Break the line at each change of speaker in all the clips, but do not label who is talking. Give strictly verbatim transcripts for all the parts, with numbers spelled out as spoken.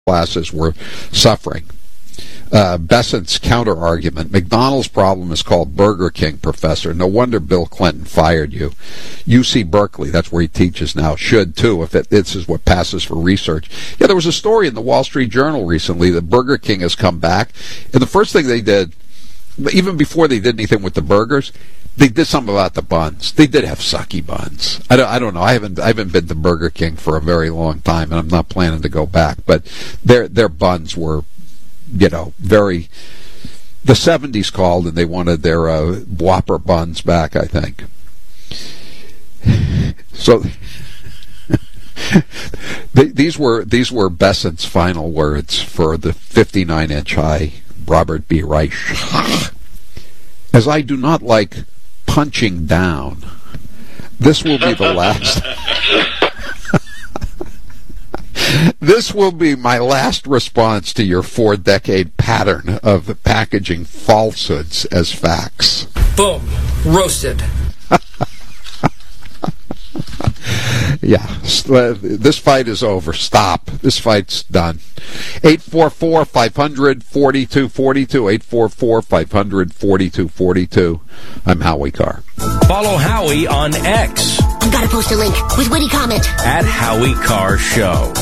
classes were suffering. Uh, Besant's counter-argument, McDonald's problem is called Burger King, Professor. No wonder Bill Clinton fired you. U C Berkeley, that's where he teaches now, should too, if it, this is what passes for research. Yeah, there was a story in the Wall Street Journal recently that Burger King has come back, and the first thing they did, even before they did anything with the burgers, they did something about the buns. They did have sucky buns. I don't, I don't know. I haven't I haven't been to Burger King for a very long time, and I'm not planning to go back. But their their buns were, you know, very. The seventies called, and they wanted their uh, Whopper buns back, I think. So these were these were Besant's final words for the fifty-nine inch high Robert B. Reich. As I do not like punching down, this will be the last. This will be my last response to your four-decade pattern of packaging falsehoods as facts.
Boom. Roasted.
Yeah, this fight is over. Stop. This fight's done. eight four four, five hundred, forty-two forty-two, eight four four, five hundred, forty-two forty-two. I'm Howie Carr.
Follow Howie on X.
I've got to post a link with witty comment.
At Howie Carr Show.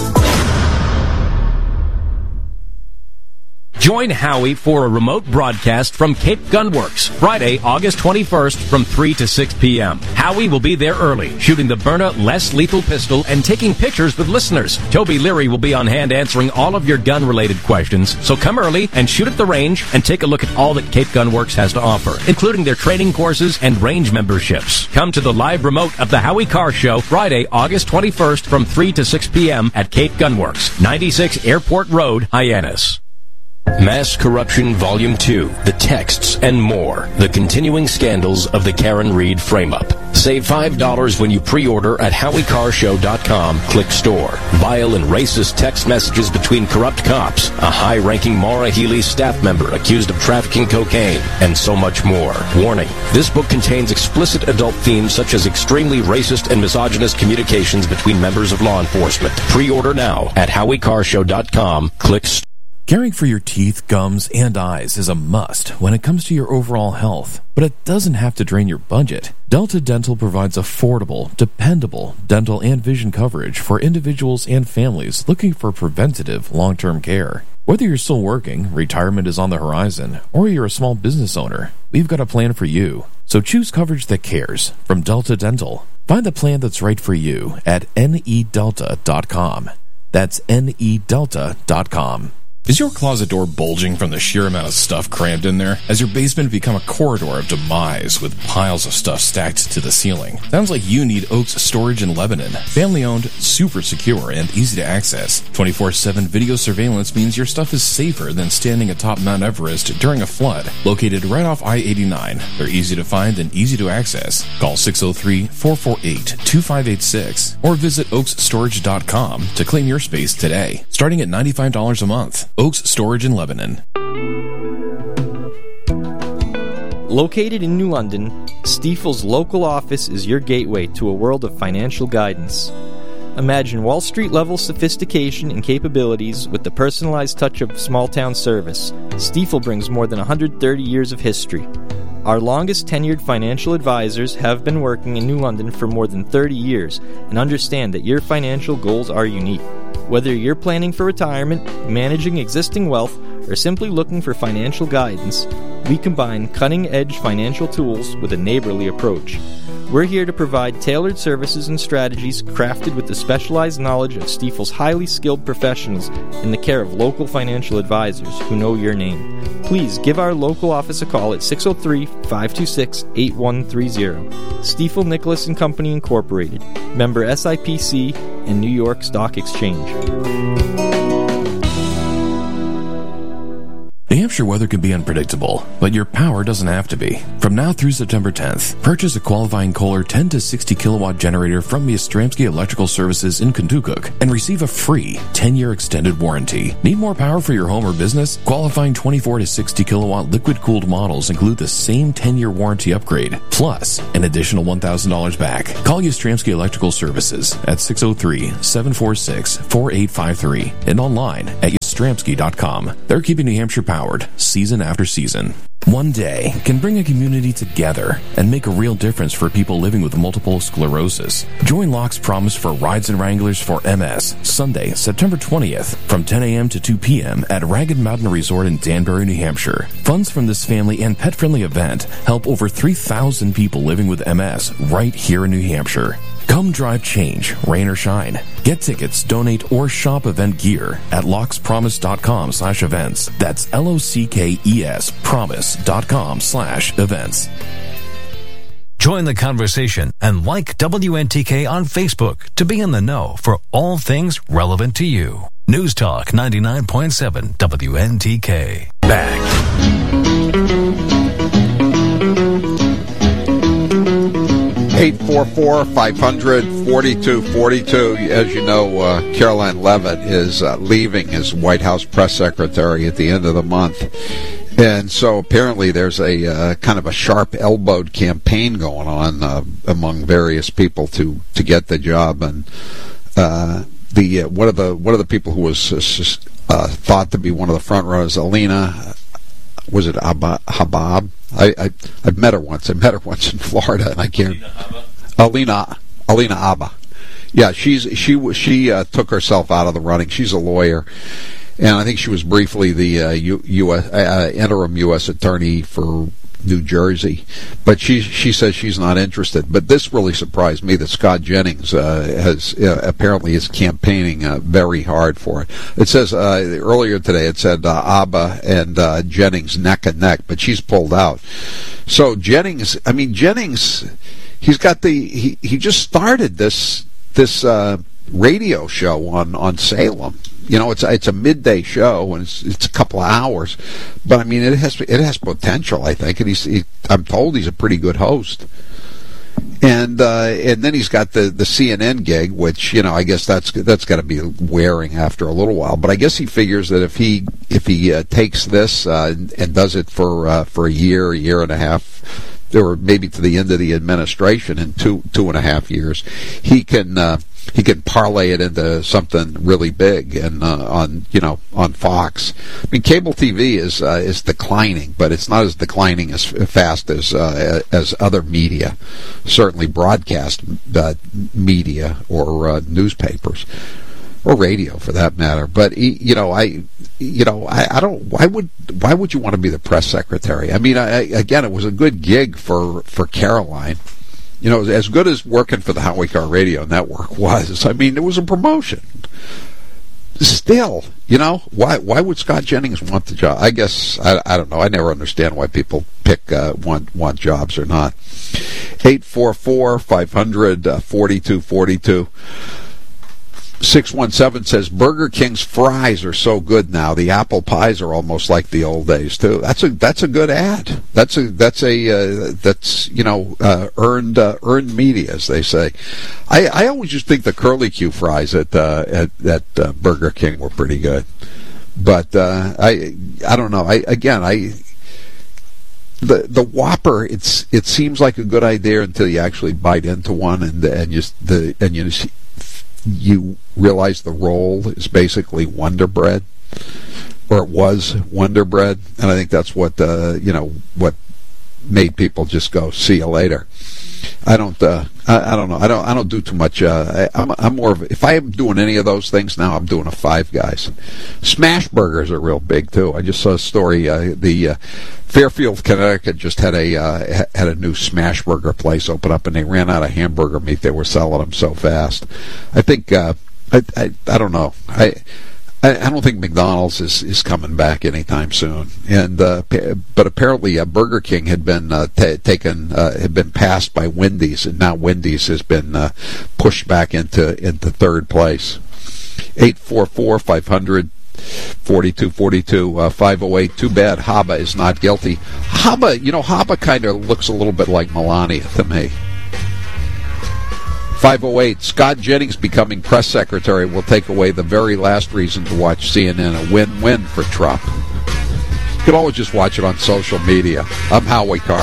Join Howie for a remote broadcast from Cape Gunworks, Friday, August twenty-first from three to six p.m. Howie will be there early, shooting the Byrna less lethal pistol and taking pictures with listeners. Toby Leary will be on hand answering all of your gun-related questions, so come early and shoot at the range and take a look at all that Cape Gunworks has to offer, including their training courses and range memberships. Come to the live remote of the Howie Carr Show, Friday, August twenty-first from three to six p.m. at Cape Gunworks, ninety-six Airport Road, Hyannis. Mass Corruption Volume two, The Texts and More, the continuing scandals of the Karen Reed frame-up. Save five dollars when you pre-order at howie carr show dot com. Click store. Vile and racist text messages between corrupt cops, a high-ranking Maura Healey staff member accused of trafficking cocaine, and so much more. Warning, this book contains explicit adult themes such as extremely racist and misogynist communications between members of law enforcement. Pre-order now at howie carr show dot com. Click store.
Caring for your teeth, gums, and eyes is a must when it comes to your overall health, but it doesn't have to drain your budget. Delta Dental provides affordable, dependable dental and vision coverage for individuals and families looking for preventative long-term care. Whether you're still working, retirement is on the horizon, or you're a small business owner, we've got a plan for you. So choose coverage that cares from Delta Dental. Find the plan that's right for you at N E delta dot com. That's N E delta dot com.
Is your closet door bulging from the sheer amount of stuff crammed in there? Has your basement become a corridor of demise with piles of stuff stacked to the ceiling? Sounds like you need Oaks Storage in Lebanon. Family-owned, super secure, and easy to access. twenty-four seven video surveillance means your stuff is safer than standing atop Mount Everest during a flood. Located right off I eighty-nine, they're easy to find and easy to access. Call six oh three, four four eight, two five eight six or visit oaks storage dot com to claim your space today. Starting at ninety-five dollars a month. Oaks Storage in Lebanon.
Located in New London, Stifel's local office is your gateway to a world of financial guidance. Imagine Wall Street-level sophistication and capabilities with the personalized touch of small-town service. Stifel brings more than one hundred thirty years of history. Our longest tenured financial advisors have been working in New London for more than thirty years and understand that your financial goals are unique. Whether you're planning for retirement, managing existing wealth, or simply looking for financial guidance, we combine cutting-edge financial tools with a neighborly approach. We're here to provide tailored services and strategies crafted with the specialized knowledge of Stifel's highly skilled professionals in the care of local financial advisors who know your name. Please give our local office a call at six oh three, five two six, eight one three zero. Stifel Nicholas and Company Incorporated, member S I P C and New York Stock Exchange.
New Hampshire Hampshire weather can be unpredictable, but your power doesn't have to be. From now through September tenth, purchase a qualifying Kohler ten to sixty kilowatt generator from Yastrzemski Electrical Services in Kentucky and receive a free ten-year extended warranty. Need more power for your home or business? Qualifying twenty-four to sixty kilowatt liquid-cooled models include the same ten-year warranty upgrade, plus an additional one thousand dollars back. Call Yastrzemski Electrical Services at six oh three, seven four six, four eight five three and online at yastrzemski dot com. They're keeping New Hampshire powered season after season. One day can bring a community together and make a real difference for people living with multiple sclerosis. Join Locke's Promise for Rides and Wranglers for M S, Sunday, September twentieth, from ten a.m. to two p.m. at Ragged Mountain Resort in Danbury, New Hampshire. Funds from this family and pet-friendly event help over three thousand people living with M S right here in New Hampshire. Come drive change, rain or shine. Get tickets, donate, or shop event gear at lockspromise.com slash events. That's L O C K E S promise.com slash events.
Join the conversation and like W N T K on Facebook to be in the know for all things relevant to you. News Talk ninety-nine point seven W N T K. Back.
eight four four, five hundred, forty-two forty-two. As you know, uh, Caroline Leavitt is uh, leaving as White House press secretary at the end of the month. And so apparently there's a uh, kind of a sharp-elbowed campaign going on uh, among various people to, to get the job. And uh, the uh, one of the one of the people who was uh, thought to be one of the front runners, Alina, was it Abba, Habab? I, I I've met her once. I met her once in Florida, and I can't. Alina Alina Abba. Yeah, she's she she uh, took herself out of the running. She's a lawyer, and I think she was briefly the uh, U, U S, uh, interim U S attorney for New Jersey, but she she says she's not interested. But this really surprised me that Scott Jennings uh, has uh, apparently is campaigning uh, very hard for it. It says uh, earlier today it said uh, Abba and uh, Jennings neck and neck, but she's pulled out. So Jennings, I mean Jennings, he's got the he, he just started this this uh, radio show on on Salem. You know, it's it's a midday show and it's it's a couple of hours, but I mean it has it has potential, I think, and he's he, I'm told he's a pretty good host. And uh, and then he's got the, the C N N gig, which you know I guess that's that's got to be wearing after a little while. But I guess he figures that if he if he uh, takes this uh, and, and does it for uh, for a year, a year and a half, or maybe to the end of the administration in two two and a half years, he can. Uh, He can parlay it into something really big, and uh, on you know on Fox. I mean, cable T V is uh, is declining, but it's not as declining as fast as uh, as other media, certainly broadcast uh, media or uh, newspapers or radio for that matter. But you know, I you know I, I don't. Why would why would you want to be the press secretary? I mean, I, again, it was a good gig for for Caroline. You know, as good as working for the Howie Carr Radio Network was, I mean, it was a promotion. Still, you know, why why would Scott Jennings want the job? I guess, I, I don't know. I never understand why people pick, uh, want, want jobs or not. eight four four, five hundred, forty-two forty-two. six one seven says Burger King's fries are so good now. The apple pies are almost like the old days too. That's a that's a good ad. That's a that's a uh, that's you know uh, earned uh, earned media, as they say. I, I always just think the curly Q fries at uh, at at uh, Burger King were pretty good, but uh, I I don't know. I again I. The the Whopper, it's it seems like a good idea until you actually bite into one and and just the and you you realize the roll is basically Wonder Bread, or it was Wonder Bread, and I think that's what uh, you know what made people just go see you later. I don't uh, I, I don't know I don't I don't do too much. Uh, I, I'm I'm more of if I am doing any of those things now, I'm doing a Five Guys. Smash burgers are real big too. I just saw a story. Uh, the uh, Fairfield, Connecticut just had a uh, had a new smash burger place open up, and they ran out of hamburger meat. They were selling them so fast. I think uh, I, I I don't know. I. I don't think McDonald's is, is coming back anytime soon, and uh, but apparently uh, Burger King had been uh, t- taken uh, had been passed by Wendy's, and now Wendy's has been uh, pushed back into into third place. Eight four four five hundred forty-two forty-two, uh, five oh eight. Too bad Haba is not guilty. Haba, you know, Haba kind of looks a little bit like Melania to me. five oh eight, Scott Jennings becoming press secretary will take away the very last reason to watch C N N, a win-win for Trump. You can always just watch it on social media. I'm Howie Carr.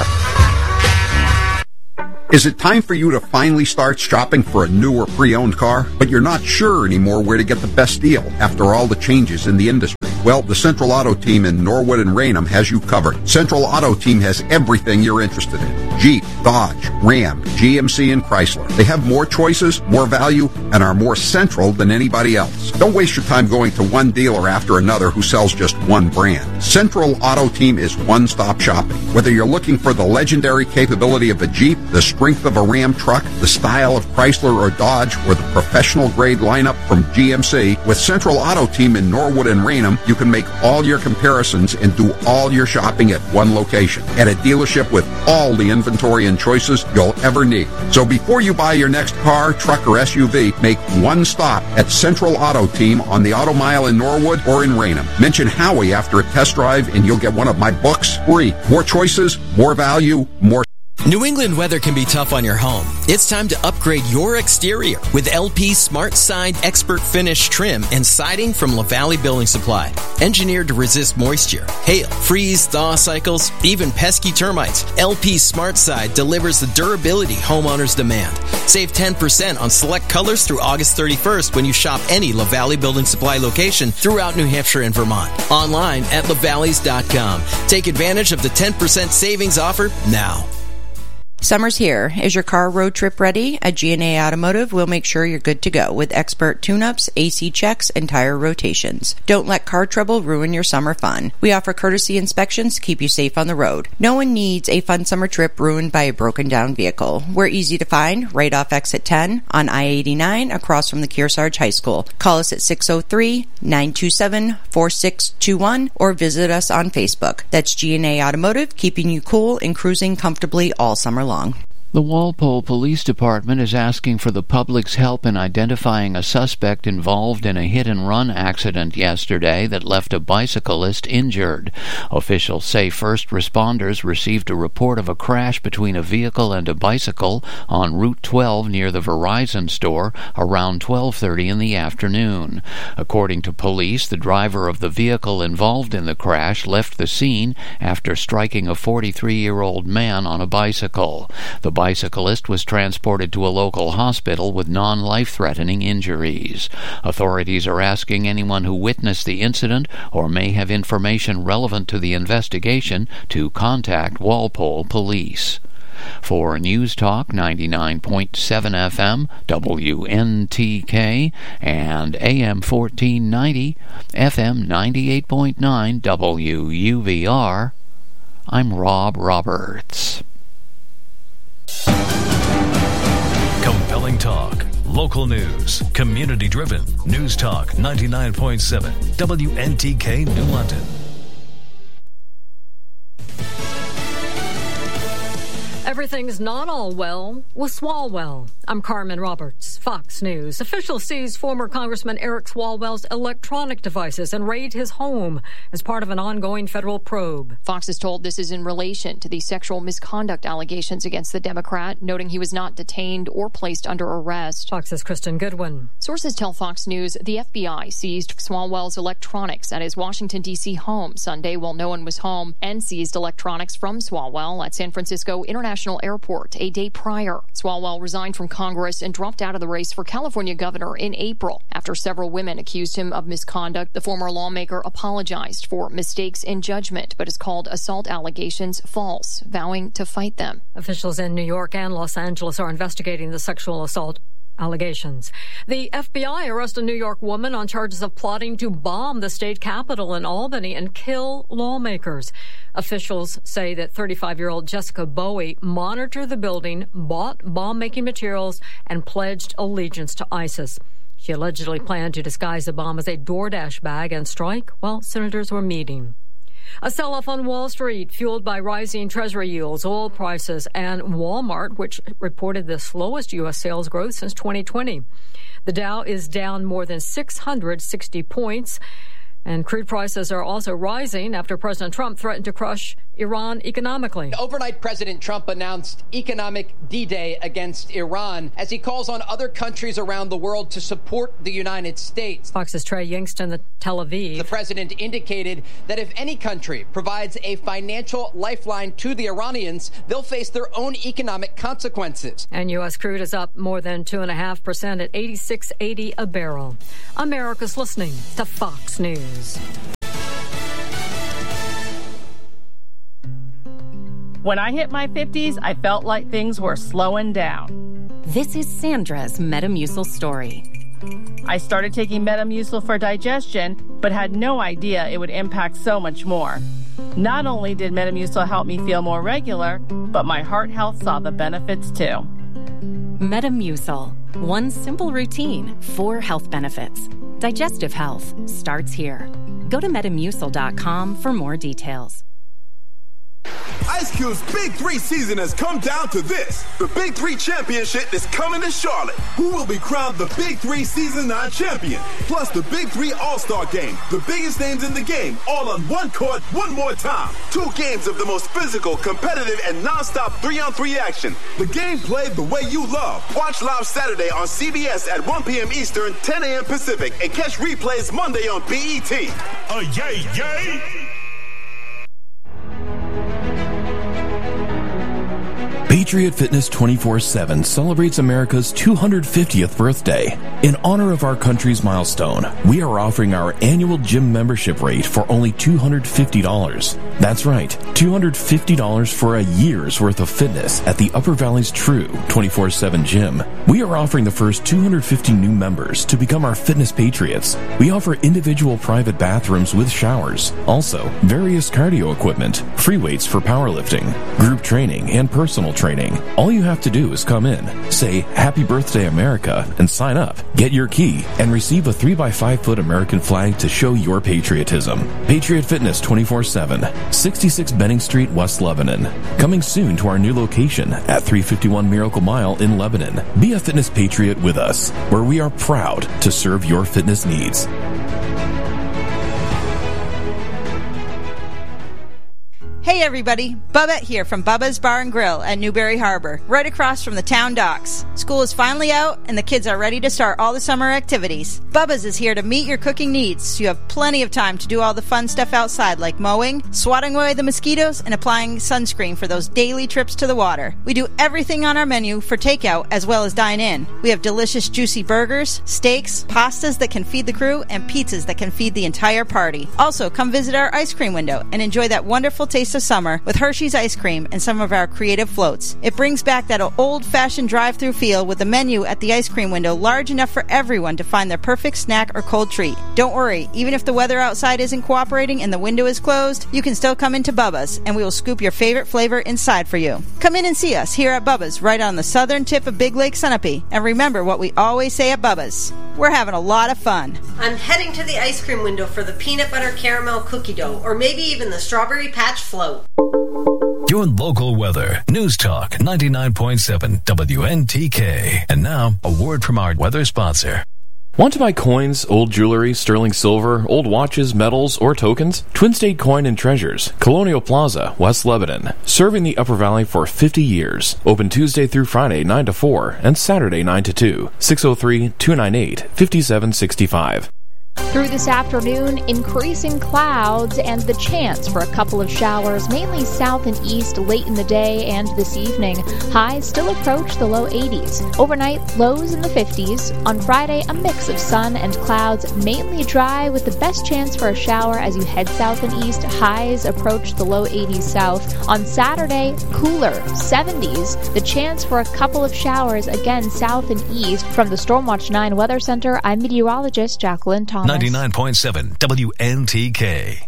Is it time for you to finally start shopping for a new or pre-owned car, but you're not sure anymore where to get the best deal after all the changes in the industry? Well, the Central Auto Team in Norwood and Raynham has you covered. Central Auto Team has everything you're interested in. Jeep, Dodge, Ram, G M C, and Chrysler. They have more choices, more value, and are more central than anybody else. Don't waste your time going to one dealer after another who sells just one brand. Central Auto Team is one-stop shopping. Whether you're looking for the legendary capability of a Jeep, the strength of a Ram truck, the style of Chrysler or Dodge, or the professional-grade lineup from G M C, with Central Auto Team in Norwood and Raynham, you can make all your comparisons and do all your shopping at one location, at a dealership with all the inventory and choices you'll ever need. So before you buy your next car, truck, or S U V, make one stop at Central Auto Team on the Auto Mile in Norwood or in Raynham. Mention Howie after a test drive and you'll get one of my books free. More choices, more value, more.
New England weather can be tough on your home. It's time to upgrade your exterior with L P Smart Side Expert Finish trim and siding from LaValle Building Supply. Engineered to resist moisture, hail, freeze, thaw cycles, even pesky termites, L P Smart Side delivers the durability homeowners demand. Save ten percent on select colors through August thirty-first when you shop any LaValle Building Supply location throughout New Hampshire and Vermont. Online at lavalleys dot com. Take advantage of the ten percent savings offer now.
Summer's here. Is your car road trip ready? At G and A Automotive, we'll make sure you're good to go with expert tune-ups, A C checks, and tire rotations. Don't let car trouble ruin your summer fun. We offer courtesy inspections to keep you safe on the road. No one needs a fun summer trip ruined by a broken-down vehicle. We're easy to find right off exit ten on I eighty-nine across from the Kearsarge High School. Call us at six oh three, nine two seven, four six two one or visit us on Facebook. That's G and A Automotive, keeping you cool and cruising comfortably all summer long.
The Walpole Police Department is asking for the public's help in identifying a suspect involved in a hit-and-run accident yesterday that left a bicyclist injured. Officials say first responders received a report of a crash between a vehicle and a bicycle on Route twelve near the Verizon store around twelve thirty in the afternoon. According to police, the driver of the vehicle involved in the crash left the scene after striking a forty-three-year-old man on a bicycle. The bicyclist was transported to a local hospital with non-life-threatening injuries. Authorities are asking anyone who witnessed the incident or may have information relevant to the investigation to contact Walpole Police. For News Talk ninety-nine point seven F M, W N T K, and A M fourteen ninety, F M ninety-eight point nine, W U V R, I'm Rob Roberts.
Compelling talk, local news, community-driven. News Talk ninety-nine point seven, W N T K, New London.
Everything's not all well with Swalwell. I'm Carmen Roberts, Fox News. Officials seized former Congressman Eric Swalwell's electronic devices and raided his home as part of an ongoing federal probe.
Fox is told this is in relation to the sexual misconduct allegations against the Democrat, noting he was not detained or placed under arrest.
Fox's Kristen Goodwin.
Sources tell Fox News the F B I seized Swalwell's electronics at his Washington, D C home Sunday while no one was home, and seized electronics from Swalwell at San Francisco International Airport a day prior. Swalwell resigned from Congress and dropped out of the race for California governor in April after several women accused him of misconduct. The former lawmaker apologized for mistakes in judgment, but has called assault allegations false, vowing to fight them.
Officials in New York and Los Angeles are investigating the sexual assault allegations. The F B I arrested a New York woman on charges of plotting to bomb the state capitol in Albany and kill lawmakers. Officials say that thirty-five-year-old Jessica Bowie monitored the building, bought bomb-making materials, and pledged allegiance to ISIS. She allegedly planned to disguise the bomb as a DoorDash bag and strike while senators were meeting. A sell-off on Wall Street, fueled by rising Treasury yields, oil prices, and Walmart, which reported the slowest U S sales growth since twenty twenty. The Dow is down more than six hundred sixty points. And crude prices are also rising after President Trump threatened to crush Iran economically.
Overnight, President Trump announced economic D-Day against Iran as he calls on other countries around the world to support the United States.
Fox's Trey Yingsten in Tel Aviv.
The president indicated that if any country provides a financial lifeline to the Iranians, they'll face their own economic consequences.
And U S crude is up more than two point five percent at eighty-six eighty a barrel. America's listening to Fox News.
When I hit my fifties, I felt like things were slowing down.
This is Sandra's Metamucil story.
I started taking Metamucil for digestion, but had no idea it would impact so much more. Not only did Metamucil help me feel more regular, but my heart health saw the benefits too.
Metamucil. One simple routine, four health benefits. Digestive health starts here. Go to metamucil dot com for more details.
Ice Cube's Big Three season has come down to this. The Big Three Championship is coming to Charlotte. Who will be crowned the Big Three Season nine champion? Plus the Big Three All-Star Game. The biggest names in the game, all on one court, one more time. Two games of the most physical, competitive, and non-stop three-on-three action. The game played the way you love. Watch live Saturday on C B S at one p.m. Eastern, ten a.m. Pacific, and catch replays Monday on B E T. Oh, yay, yay!
Patriot Fitness twenty-four seven celebrates America's two hundred fiftieth birthday. In honor of our country's milestone, we are offering our annual gym membership rate for only two hundred fifty dollars. That's right, two hundred fifty dollars for a year's worth of fitness at the Upper Valley's true twenty-four seven gym. We are offering the first two hundred fifty new members to become our fitness patriots. We offer individual private bathrooms with showers, also various cardio equipment, free weights for powerlifting, group training, and personal training. All you have to do is come in, say Happy Birthday America, and sign up. Get your key and receive a three by five foot American flag to show your patriotism. Patriot Fitness twenty-four seven, sixty-six Benning Street, West Lebanon. Coming soon to our new location at three fifty-one Miracle Mile in Lebanon. Be a fitness patriot with us, where we are proud to serve your fitness needs.
Hey everybody, Bubba here from Bubba's Bar and Grill at Newberry Harbor, right across from the town docks. School is finally out and the kids are ready to start all the summer activities. Bubba's is here to meet your cooking needs, so you have plenty of time to do all the fun stuff outside like mowing, swatting away the mosquitoes, and applying sunscreen for those daily trips to the water. We do everything on our menu for takeout as well as dine in. We have delicious juicy burgers, steaks, pastas that can feed the crew, and pizzas that can feed the entire party. Also, come visit our ice cream window and enjoy that wonderful taste of summer with Hershey's ice cream and some of our creative floats. It brings back that old-fashioned drive-through feel with the menu at the ice cream window large enough for everyone to find their perfect snack or cold treat. Don't worry, even if the weather outside isn't cooperating and the window is closed, you can still come into Bubba's and we will scoop your favorite flavor inside for you. Come in and see us here at Bubba's right on the southern tip of Big Lake Sunapee. And remember what we always say at Bubba's. We're having a lot of fun.
I'm heading to the ice cream window for the peanut butter caramel cookie dough, or maybe even the strawberry patch float.
Your local weather. News Talk ninety-nine point seven W N T K. And now, a word from our weather sponsor.
Want to buy coins, old jewelry, sterling silver, old watches, medals, or tokens? Twin State Coin and Treasures, Colonial Plaza, West Lebanon. Serving the Upper Valley for fifty years. Open Tuesday through Friday, nine to four, and Saturday, nine to two. six oh three, two nine eight, five seven six five.
Through this afternoon, increasing clouds and the chance for a couple of showers, mainly south and east late in the day and this evening. Highs still approach the low eighties. Overnight, lows in the fifties. On Friday, a mix of sun and clouds, mainly dry with the best chance for a shower as you head south and east. Highs approach the low eighties south. On Saturday, cooler, seventies. The chance for a couple of showers, again south and east. From the Stormwatch nine Weather Center, I'm meteorologist Jacqueline Thomas.
ninety-nine point seven W N T K.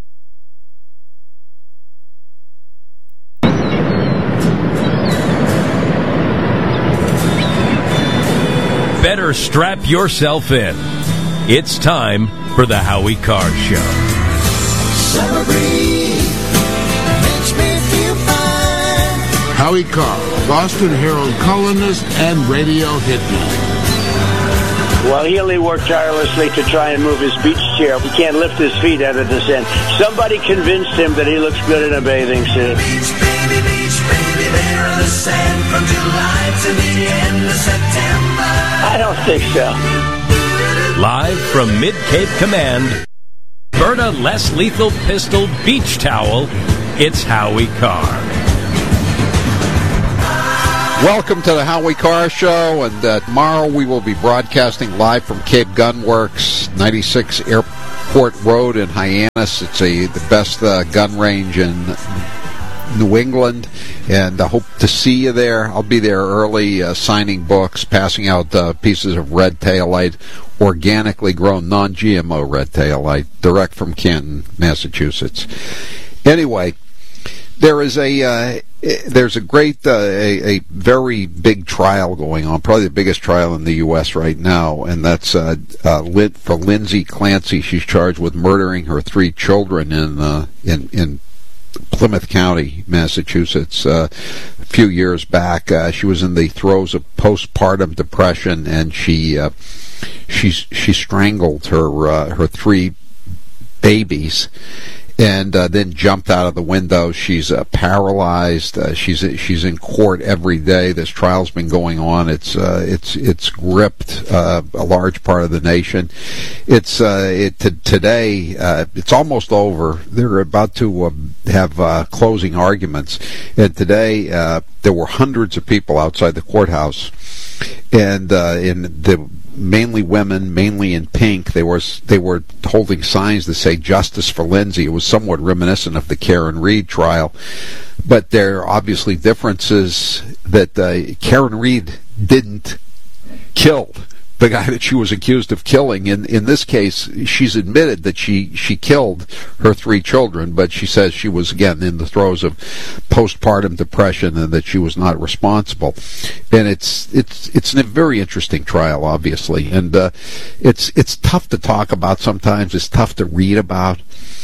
Better strap yourself in. It's time for the Howie Carr Show.
Celebrate, makes me feel fine.
Howie Carr, Boston Herald columnist and radio hitman.
While Healy worked tirelessly to try and move his beach chair, he can't lift his feet out of the sand. Somebody convinced him that he looks good in a bathing suit.
Beach, baby, beach, baby, there on the sand from July to the end of September.
I don't think so.
Live from Mid-Cape Command, Berta Less Lethal Pistol Beach Towel, it's Howie Carr.
Welcome to the Howie Carr Show, and uh, tomorrow we will be broadcasting live from Cape Gun Works, ninety-six Airport Road in Hyannis. It's a, the best uh, gun range in New England, and I hope to see you there. I'll be there early, uh, signing books, passing out uh, pieces of red taillight, organically grown, non-G M O red taillight, direct from Canton, Massachusetts. Anyway, there is a uh, there's a great, uh, a, a very big trial going on, probably the biggest trial in the U S right now, and that's uh, uh, lit for Lindsay Clancy. She's charged with murdering her three children in uh, in in Plymouth County, Massachusetts. Uh, a few years back, uh, she was in the throes of postpartum depression, and she uh, she she strangled her uh, her three babies, and uh, then jumped out of the window. She's uh, paralyzed. Uh, she's she's in court every day. This trial's been going on. It's uh, it's it's gripped uh, a large part of the nation. It's uh, it t- today. Uh, it's almost over. They're about to uh, have uh, closing arguments, and today uh, there were hundreds of people outside the courthouse, and uh, in the. Mainly women, mainly in pink. They were they were holding signs that say "Justice for Lindsay." It was somewhat reminiscent of the Karen Reed trial, but there are obviously differences that uh, Karen Reed didn't kill the guy that she was accused of killing. In in this case, she's admitted that she, she killed her three children, but she says she was, again, in the throes of postpartum depression and that she was not responsible. And it's it's it's a very interesting trial, obviously, and uh, it's it's tough to talk about sometimes. It's tough to read about.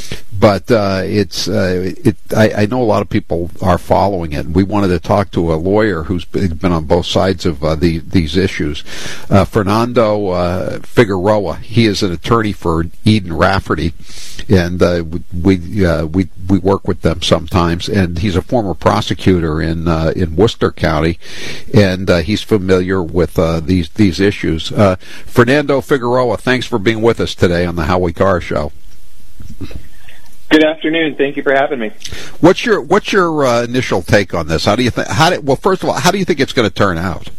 But uh, it's uh, it. I, I know a lot of people are following it. We wanted to talk to a lawyer who's been on both sides of uh, the, these issues. Uh, Fernando uh, Figueroa. He is an attorney for Eden Rafferty, and uh, we uh, we we work with them sometimes. And he's a former prosecutor in uh, in Worcester County, and uh, he's familiar with uh, these these issues. Uh, Fernando Figueroa, thanks for being with us today on the Howie Carr Show.
Good afternoon. Thank you for having me.
What's your What's your uh, initial take on this? How do you think? How do, well, first of all, how do you think it's going to turn out?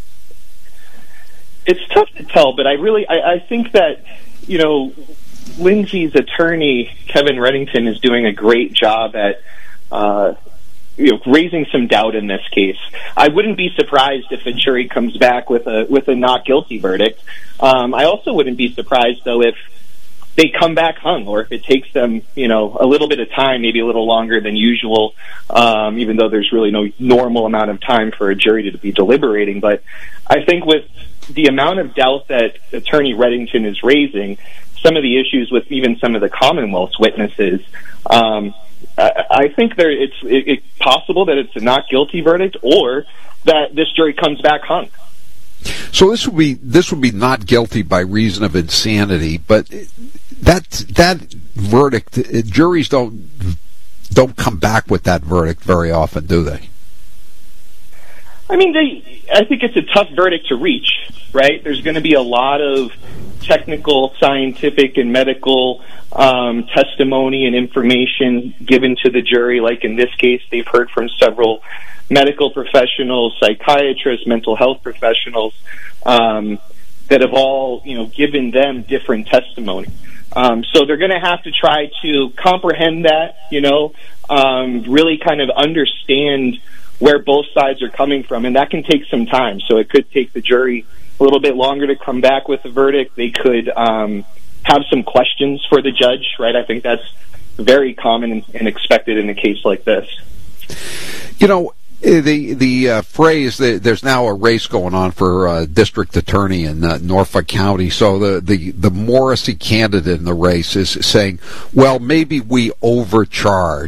It's tough to tell, but I really I, I think that you know Lindsay's attorney Kevin Reddington is doing a great job at uh, you know raising some doubt in this case. I wouldn't be surprised if a jury comes back with a with a not guilty verdict. Um, I also wouldn't be surprised though if they come back hung, or if it takes them, you know, a little bit of time, maybe a little longer than usual, um, even though there's really no normal amount of time for a jury to be deliberating. But I think with the amount of doubt that Attorney Reddington is raising, some of the issues with even some of the Commonwealth's witnesses, um, I, I think there it's it, it's possible that it's a not guilty verdict, or that this jury comes back hung.
So this would be this would be not guilty by reason of insanity, but that that verdict, juries don't don't come back with that verdict very often, do they?
I mean, they. I think it's a tough verdict to reach, right? There's going to be a lot of technical, scientific, and medical um, testimony and information given to the jury. Like in this case, they've heard from several medical professionals, psychiatrists, mental health professionals um, that have all, you know, given them different testimony. Um, so they're going to have to try to comprehend that, you know, um, really kind of understand where both sides are coming from, and that can take some time. So it could take the jury a little bit longer to come back with a verdict. They could um, have some questions for the judge, right? I think that's very common and expected in a case like this.
You know, the the uh, phrase that there's now a race going on for uh, district attorney in uh, Norfolk County. So the, the, the Morrissey candidate in the race is saying, well, maybe we overcharged.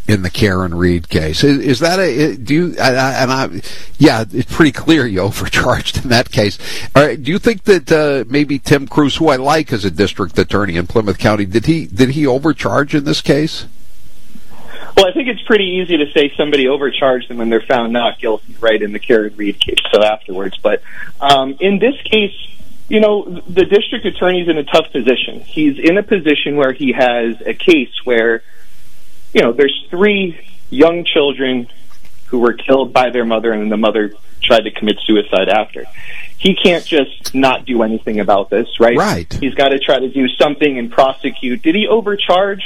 in the Karen Reed case. Is, is that a, do you, and I, and I, yeah, it's pretty clear you overcharged in that case. All right, do you think that uh, maybe Tim Cruz, who I like as a district attorney in Plymouth County, did he did he overcharge in this case?
Well, I think it's pretty easy to say somebody overcharged them when they're found not guilty, right, in the Karen Reed case, so afterwards. But um, in this case, you know, the district attorney's in a tough position. He's in a position where he has a case where, you know, there's three young children who were killed by their mother, and the mother tried to commit suicide after. He can't just not do anything about this, right?
Right.
He's got to try to do something and prosecute. Did he overcharge?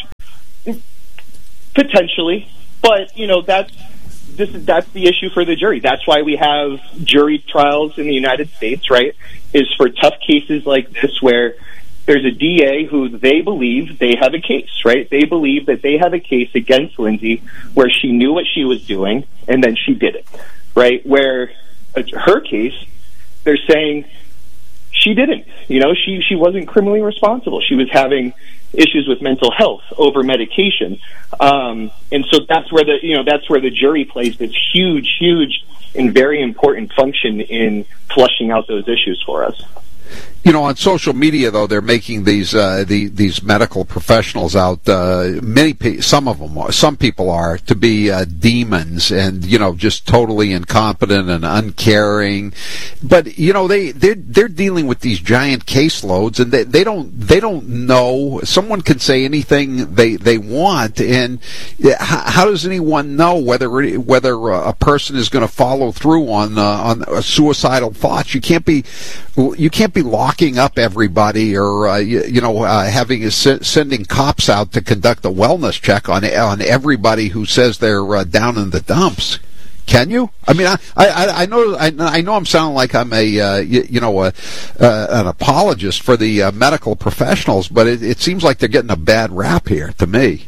Potentially. But, you know, that's this is that's the issue for the jury. That's why we have jury trials in the United States, right? Is for tough cases like this where there's a D A who they believe they have a case, right? They believe that they have a case against Lindsay where she knew what she was doing and then she did it, right? Where uh, her case, they're saying she didn't. You know, she, she wasn't criminally responsible. She was having issues with mental health over medication. Um, and so that's where the, you know, that's where the jury plays this huge, huge and very important function in flushing out those issues for us.
You know, on social media, though, they're making these uh, the, these medical professionals out. Uh, many, pe- some of them, are, some people are to be uh, demons, and you know, just totally incompetent and uncaring. But you know, they they're, they're dealing with these giant caseloads, and they, they don't they don't know. Someone can say anything they, they want, and how, how does anyone know whether whether a person is going to follow through on uh, on suicidal thoughts? You can't be you can't be locked. Locking up everybody, or uh, you, you know, uh, having sending cops out to conduct a wellness check on on everybody who says they're uh, down in the dumps. Can you? I mean, I I, I know I, I know I'm sounding like I'm a uh, you, you know a, uh, an apologist for the uh, medical professionals, but it, it seems like they're getting a bad rap here to me.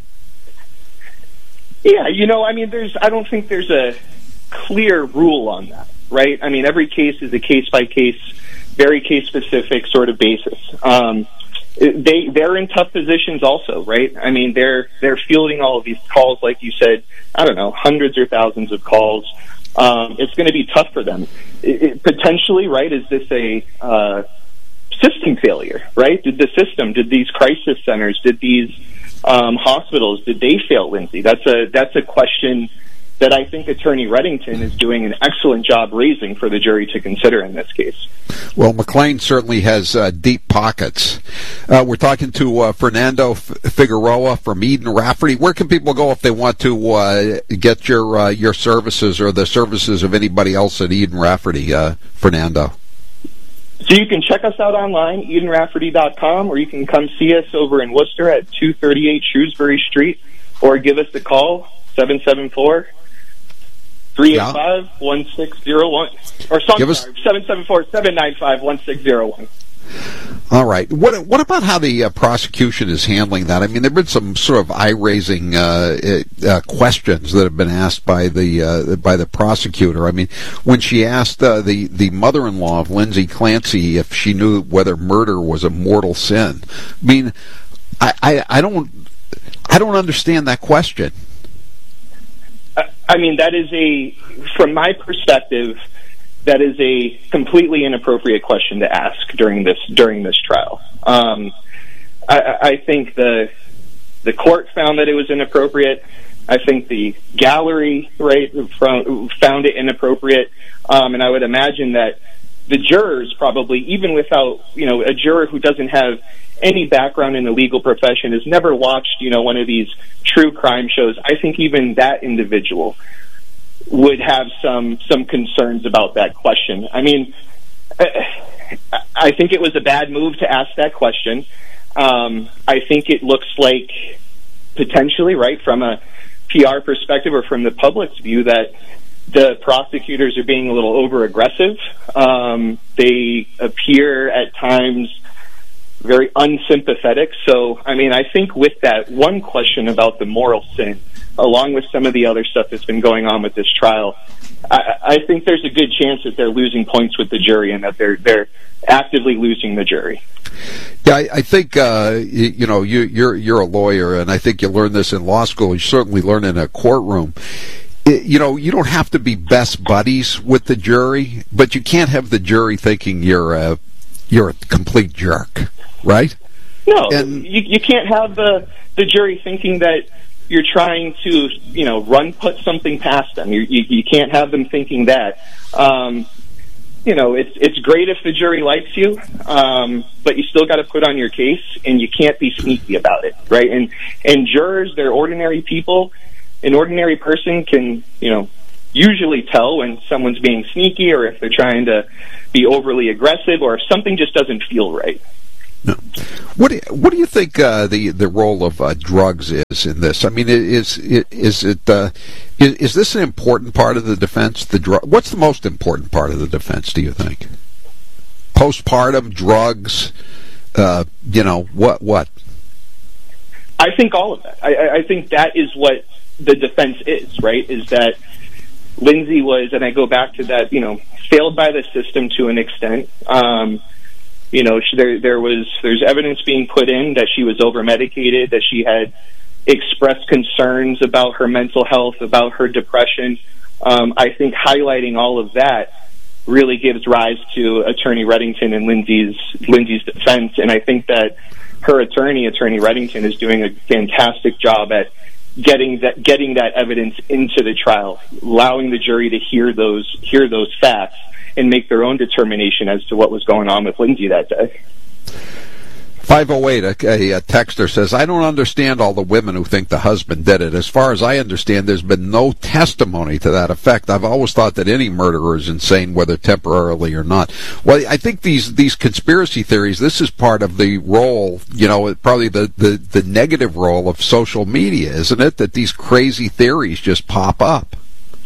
Yeah, you know, I mean, there's I don't think there's a clear rule on that, right? I mean, every case is a case by case. Very case-specific sort of basis. Um, they they're in tough positions also, right? I mean, they're they're fielding all of these calls, like you said. I don't know, hundreds or thousands of calls. Um, it's going to be tough for them. It, it, potentially, right? Is this a uh, system failure? Right? Did the system? Did these crisis centers? Did these um, hospitals? Did they fail Lindsay? That's a that's a question that I think Attorney Reddington is doing an excellent job raising for the jury to consider in this case.
Well, McLean certainly has uh, deep pockets. Uh, we're talking to uh, Fernando F- Figueroa from Eden Rafferty. Where can people go if they want to uh, get your uh, your services or the services of anybody else at Eden Rafferty, uh, Fernando?
So you can check us out online, eden rafferty dot com, or you can come see us over in Worcester at two thirty-eight Shrewsbury Street, or give us a call, seven seven four, three eight five, one six zero one. Or sorry, seven seven four, seven nine five, one six zero one.
All right. What what about how the uh, prosecution is handling that? I mean, there have been some sort of eye-raising uh, uh, questions that have been asked by the uh, by the prosecutor. I mean, when she asked uh, the the mother-in-law of Lindsay Clancy if she knew whether murder was a mortal sin. I mean, I, I, I don't I don't understand that question.
I mean, that is a, from my perspective, that is a completely inappropriate question to ask during this during this trial. Um, I, I think the the court found that it was inappropriate. I think the gallery, right, found it inappropriate, um, and I would imagine that the jurors probably, even without, you know, a juror who doesn't have any background in the legal profession, has never watched, you know, one of these true crime shows, I think even that individual would have some some concerns about that question. I mean, I think it was a bad move to ask that question. Um, I think it looks like potentially, right, from a P R perspective or from the public's view, that the prosecutors are being a little over aggressive. Um, they appear at times very unsympathetic. So, I mean, I think with that one question about the moral sin, along with some of the other stuff that's been going on with this trial, I, I think there's a good chance that they're losing points with the jury and that they're they're actively losing the jury.
Yeah, I, I think uh, you, you know you, you're you're a lawyer, and I think you learn this in law school. You certainly learn in a courtroom. It, you know, you don't have to be best buddies with the jury, but you can't have the jury thinking you're a you're a complete jerk, right?
No, and you you can't have the the jury thinking that you're trying to, you know, run put something past them. You you, you can't have them thinking that. Um, you know, it's it's great if the jury likes you, um, but you still got to put on your case, and you can't be sneaky about it, right? And and jurors, they're ordinary people. An ordinary person can, you know, usually tell when someone's being sneaky, or if they're trying to be overly aggressive, or if something just doesn't feel right.
No. What do you, what do you think uh, the the role of uh, drugs is in this? I mean, is is it uh, is, is this an important part of the defense? The drug. What's the most important part of the defense? Do you think? Postpartum drugs. Uh, you know what? What?
I think all of that. I, I think that is what the defense is. Right? Is that Lindsay was, and I go back to that. You know, failed by the system to an extent. Um, You know, she, there there was there's evidence being put in that she was over medicated, that she had expressed concerns about her mental health, about her depression. Um, I think highlighting all of that really gives rise to Attorney Reddington and Lindsay's Lindsay's defense, and I think that her attorney, Attorney Reddington, is doing a fantastic job at getting that getting that evidence into the trial, allowing the jury to hear those hear those facts and make their own determination as to what was going on with Lindsay that day.
five oh eight, a, a texter says, I don't understand all the women who think the husband did it. As far as I understand, there's been no testimony to that effect. I've always thought that any murderer is insane, whether temporarily or not. Well, I think these these conspiracy theories, this is part of the role, you know, probably the, the, the negative role of social media, isn't it? That these crazy theories just pop up.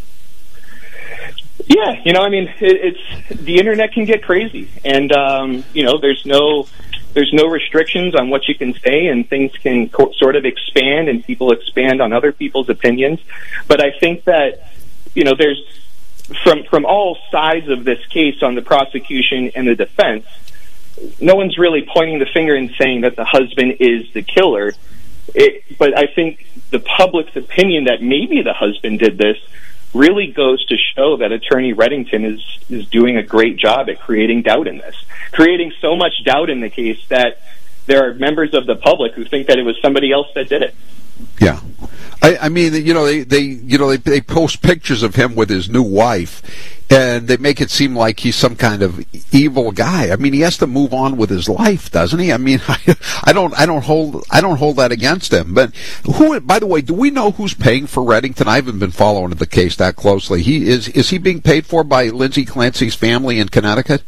Yeah, you know, I mean, it, it's the internet can get crazy, and um, you know, there's no there's no restrictions on what you can say, and things can co- sort of expand, and people expand on other people's opinions. But I think that, you know, there's from from all sides of this case, on the prosecution and the defense, no one's really pointing the finger and saying that the husband is the killer. It, but I think the public's opinion that maybe the husband did this really goes to show that Attorney Reddington is is doing a great job at creating doubt in this, creating so much doubt in the case that there are members of the public who think that it was somebody else that did it.
Yeah, I, I mean, you know, they, they you know they, they post pictures of him with his new wife, and they make it seem like he's some kind of evil guy. I mean, he has to move on with his life, doesn't he? I mean, I, I don't, I don't hold, I don't hold that against him. But who, by the way, do we know who's paying for Reddington? I haven't been following the case that closely. He is, is he being paid for by Lindsay Clancy's family in Connecticut?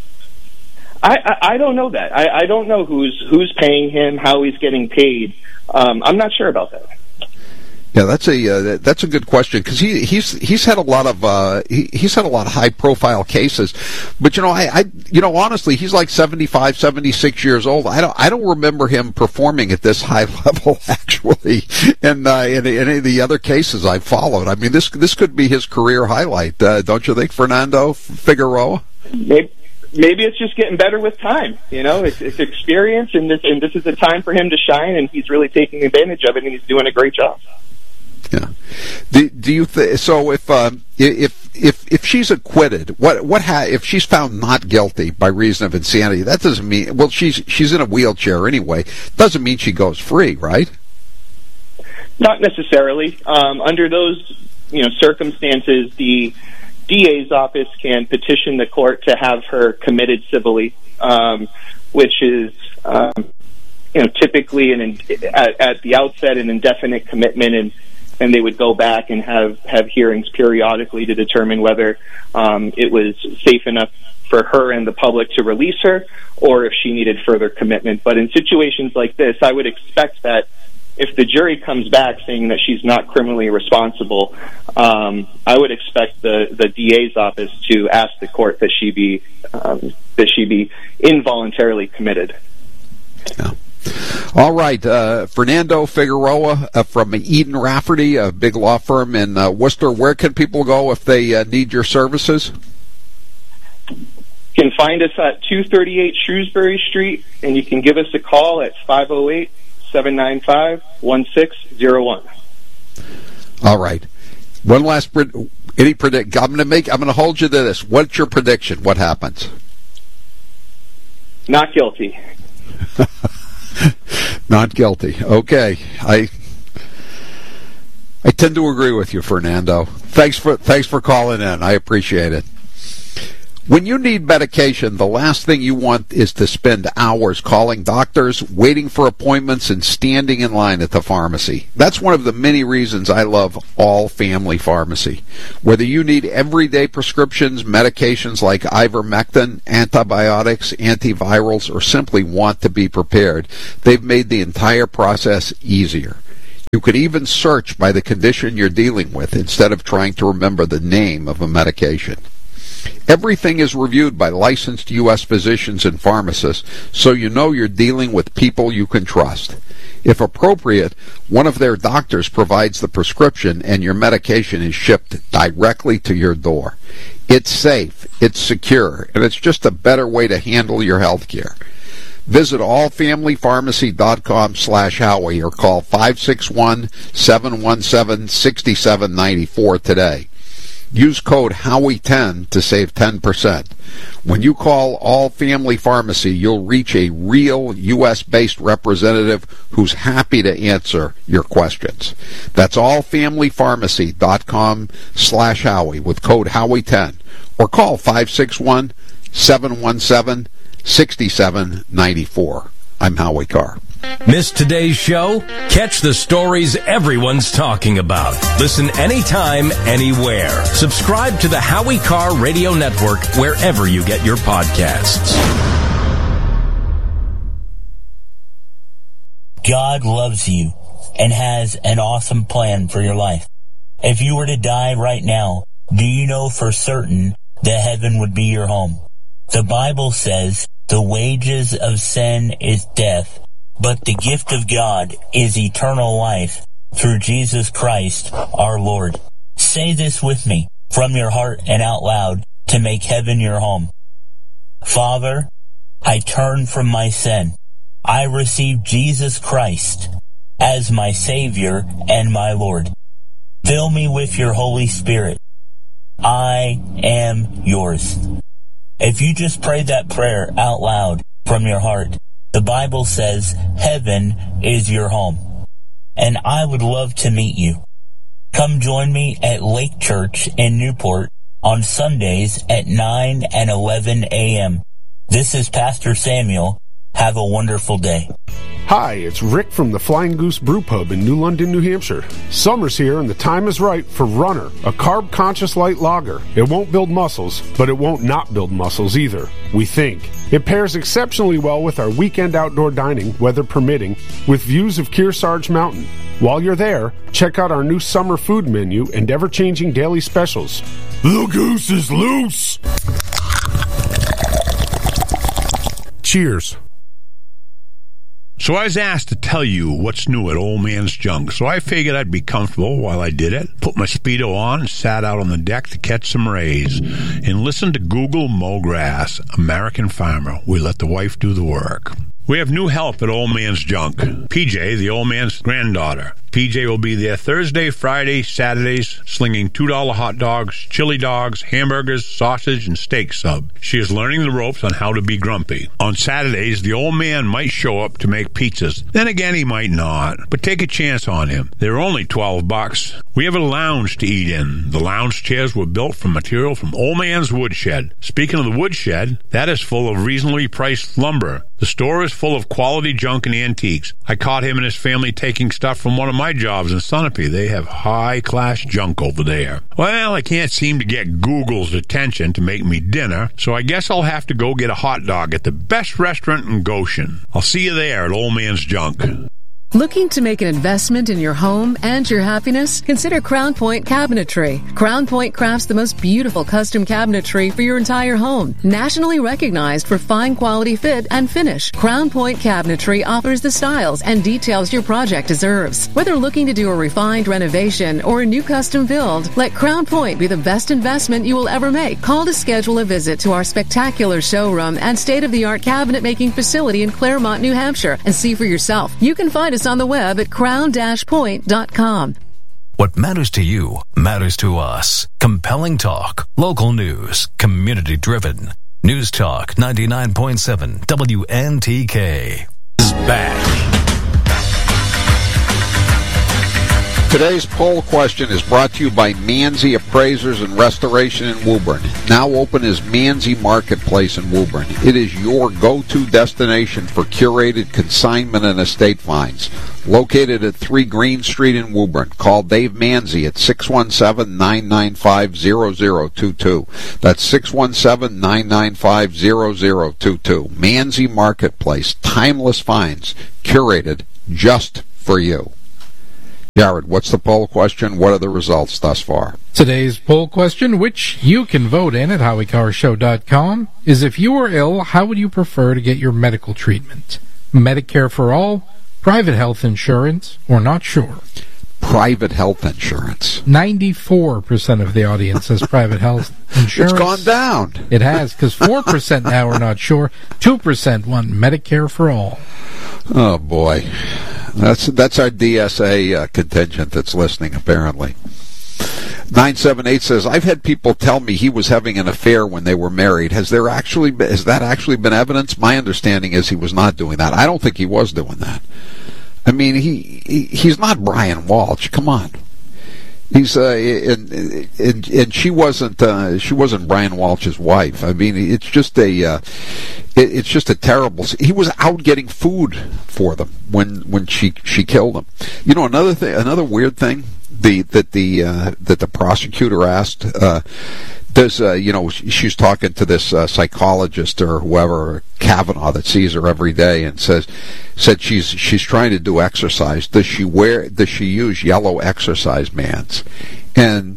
I, I, I don't know that. I, I don't know who's who's paying him, how he's getting paid. Um, I'm not sure about that.
Yeah, that's a uh, that's a good question, because he he's he's had a lot of uh, he, he's had a lot of high profile cases, but you know I, I you know honestly he's like seventy-five, seventy-six years old. I don't I don't remember him performing at this high level actually in uh, in, in any of the other cases I've followed. I mean, this this could be his career highlight, uh, don't you think, Fernando Figueroa?
Maybe. Maybe it's just getting better with time. You know, it's, it's experience, and this and this is a time for him to shine, and he's really taking advantage of it, and he's doing a great job.
Yeah. Do, do you th- so? If uh, if if if she's acquitted, what what ha- if she's found not guilty by reason of insanity? That doesn't mean well she's she's in a wheelchair anyway. Doesn't mean she goes free, right?
Not necessarily. Um, under those you know circumstances, the D A's office can petition the court to have her committed civilly, um, which is, um, you know, typically an at, at the outset an indefinite commitment, and and they would go back and have, have hearings periodically to determine whether um, it was safe enough for her and the public to release her, or if she needed further commitment. But in situations like this, I would expect that if the jury comes back saying that she's not criminally responsible, um, I would expect the, the D A's office to ask the court that she be um, that she be involuntarily committed.
Yeah. All right, uh, Fernando Figueroa uh, from Eden Rafferty, a big law firm in uh, Worcester. Where can people go if they uh, need your services?
You can find us at two thirty-eight Shrewsbury Street, and you can give us a call at five oh eight, seven nine five, one six oh one.
All right. One last pred- any predict. I'm going to make. I'm going to hold you to this. What's your prediction? What happens?
Not guilty.
Not guilty. Okay. I I tend to agree with you, Fernando. Thanks for thanks for calling in. I appreciate it. When you need medication, the last thing you want is to spend hours calling doctors, waiting for appointments, and standing in line at the pharmacy. That's one of the many reasons I love All Family Pharmacy. Whether you need everyday prescriptions, medications like ivermectin, antibiotics, antivirals, or simply want to be prepared, they've made the entire process easier. You could even search by the condition you're dealing with instead of trying to remember the name of a medication. Everything is reviewed by licensed U S physicians and pharmacists, so you know you're dealing with people you can trust. If appropriate, one of their doctors provides the prescription and your medication is shipped directly to your door. It's safe, it's secure, and it's just a better way to handle your health care. Visit allfamilypharmacy.com slash Howie or call five six one, seven one seven, six seven nine four today. Use code Howie ten to save ten percent. When you call All Family Pharmacy, you'll reach a real U S-based representative who's happy to answer your questions. That's allfamilypharmacy.com slash Howie with code Howie ten or call five six one, seven one seven, six seven nine four. I'm Howie Carr.
Miss today's show? Catch the stories everyone's talking about. Listen anytime, anywhere. Subscribe to the Howie Carr Radio Network wherever you get your podcasts.
God loves you and has an awesome plan for your life. If you were to die right now, do you know for certain that heaven would be your home? The Bible says the wages of sin is death, but the gift of God is eternal life through Jesus Christ our Lord. Say this with me from your heart and out loud to make heaven your home. Father, I turn from my sin. I receive Jesus Christ as my Savior and my Lord. Fill me with your Holy Spirit. I am yours. If you just prayed that prayer out loud from your heart, the Bible says heaven is your home. And I would love to meet you. Come join me at Lake Church in Newport on Sundays at nine and eleven a.m. This is Pastor Samuel. Have a wonderful day.
Hi, it's Rick from the Flying Goose Brew Pub in New London, New Hampshire. Summer's here and the time is right for Runner, a carb-conscious light lager. It won't build muscles, but it won't not build muscles either, we think. It pairs exceptionally well with our weekend outdoor dining, weather permitting, with views of Kearsarge Mountain. While you're there, check out our new summer food menu and ever-changing daily specials. The goose is loose! Cheers.
So I was asked to tell you what's new at Old Man's Junk, so I figured I'd be comfortable while I did it, put my Speedo on, and sat out on the deck to catch some rays, and listen to Google Mow Grass, American Farmer. We let the wife do the work. We have new help at Old Man's Junk. P J, the old man's granddaughter. P J will be there Thursday, Friday, Saturdays, slinging two dollar hot dogs, chili dogs, hamburgers, sausage, and steak sub. She is learning the ropes on how to be grumpy. On Saturdays, the old man might show up to make pizzas. Then again, he might not. But take a chance on him. They're only twelve bucks. We have a lounge to eat in. The lounge chairs were built from material from Old Man's Woodshed. Speaking of the woodshed, that is full of reasonably priced lumber. The store is full of quality junk and antiques. I caught him and his family taking stuff from one of my jobs in Sunapee. They have high-class junk over there. Well, I can't seem to get Google's attention to make me dinner, so I guess I'll have to go get a hot dog at the best restaurant in Goshen. I'll see you there at Old Man's Junk.
Looking to make an investment in your home and your happiness? Consider Crown Point Cabinetry. Crown Point crafts the most beautiful custom cabinetry for your entire home. Nationally recognized for fine quality fit and finish, Crown Point Cabinetry offers the styles and details your project deserves. Whether looking to do a refined renovation or a new custom build, let Crown Point be the best investment you will ever make. Call to schedule a visit to our spectacular showroom and state-of-the-art cabinet making facility in Claremont, New Hampshire, and see for yourself. You can find us on the web at crown dash point dot com.
What matters to you matters to us. Compelling talk, local news, community driven. News Talk ninety-nine point seven W N T K is back.
Today's poll question is brought to you by Manzi Appraisers and Restoration in Woburn. Now open is Manzi Marketplace in Woburn. It is your go-to destination for curated consignment and estate finds. Located at three Green Street in Woburn. Call Dave Manzi at six one seven, nine nine five, zero zero two two. That's six one seven, nine nine five, zero zero two two. Manzi Marketplace. Timeless finds. Curated just for you. Jared, what's the poll question? What are the results thus far?
Today's poll question, which you can vote in at howie carr show dot com, is if you were ill, how would you prefer to get your medical treatment? Medicare for all, private health insurance, or not sure?
Private health insurance.
ninety-four percent of the audience says private health insurance.
It's gone down.
It has, because four percent now are not sure. two percent want Medicare for all.
Oh, boy. That's that's our D S A uh, contingent that's listening, apparently. nine seven eight says, I've had people tell me he was having an affair when they were married. Has there actually been, has that actually been evidence? My understanding is he was not doing that. I don't think he was doing that. I mean, he, he he's not Brian Walsh. Come on. He's uh, and, and and she wasn't uh, she wasn't Brian Walsh's wife. I mean, it's just a uh, it, it's just a terrible. He was out getting food for them when when she she killed him. You know, another thing, another weird thing, the that the uh, that the prosecutor asked. Uh, Does uh, you know she's talking to this uh, psychologist or whoever, Kavanaugh, that sees her every day and says said she's she's trying to do exercise. Does she wear? Does she use yellow exercise bands? And